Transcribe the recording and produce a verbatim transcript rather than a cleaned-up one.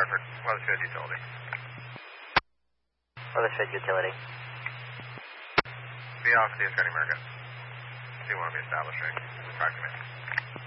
Hartford, Weathersfield Utility. Weathersfield Utility. Be off the Attorney America. See one of the establishing. Talk to me.